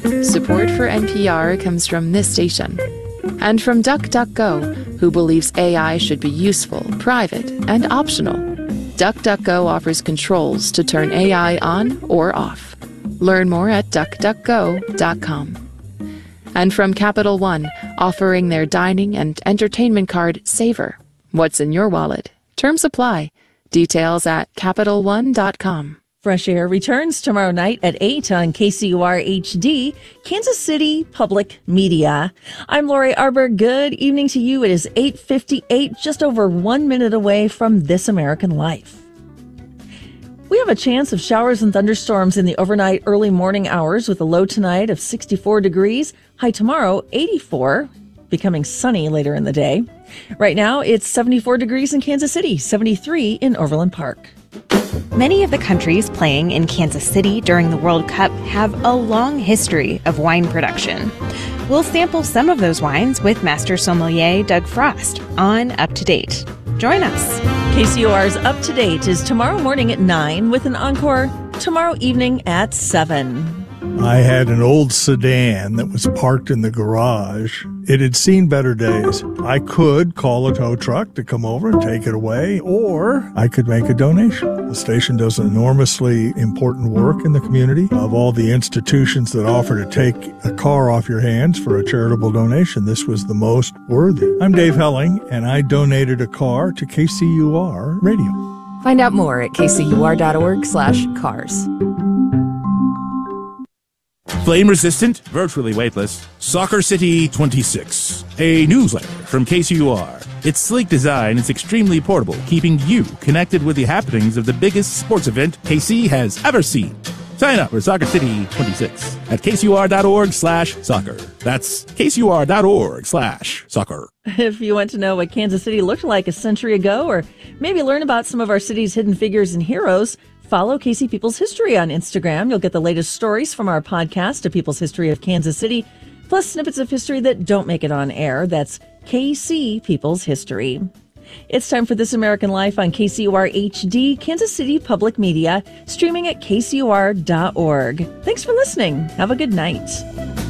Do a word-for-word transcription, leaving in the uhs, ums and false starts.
Support for N P R comes from this station and from DuckDuckGo, who believes A I should be useful, private, and optional. DuckDuckGo offers controls to turn A I on or off. Learn more at duck duck go dot com. And from Capital One, offering their dining and entertainment card Savor. What's in your wallet? Terms apply. Details at capital one dot com. Fresh Air returns tomorrow night at eight on K C U R H D, Kansas City Public Media. I'm Lori Arbor. Good evening to you. It is eight fifty-eight, just over one minute away from This American Life. We have a chance of showers and thunderstorms in the overnight early morning hours with a low tonight of sixty-four degrees, high tomorrow eighty-four, becoming sunny later in the day. Right now it's seventy-four degrees in Kansas City, seventy-three in Overland Park. Many of the countries playing in Kansas City during the World Cup have a long history of wine production. We'll sample some of those wines with Master Sommelier Doug Frost on Up to Date. Join us. K C U R's Up to Date is tomorrow morning at nine with an encore tomorrow evening at seven. I had an old sedan that was parked in the garage. It had seen better days. I could call a tow truck to come over and take it away, or I could make a donation. The station does enormously important work in the community. Of all the institutions that offer to take a car off your hands for a charitable donation, this was the most worthy. I'm Dave Helling, and I donated a car to K C U R Radio. Find out more at kcur.org slash cars. Flame-resistant, virtually weightless, Soccer City twenty-six, a newsletter from K C U R. Its sleek design is extremely portable, keeping you connected with the happenings of the biggest sports event K C has ever seen. Sign up for Soccer City twenty-six at kcur.org slash soccer. That's kcur.org slash soccer. If you want to know what Kansas City looked like a century ago, or maybe learn about some of our city's hidden figures and heroes, follow K C People's History on Instagram. You'll get the latest stories from our podcast, A People's History of Kansas City, plus snippets of history that don't make it on air. That's K C People's History. It's time for This American Life on K C U R H D, Kansas City Public Media, streaming at k c u r dot org. Thanks for listening. Have a good night.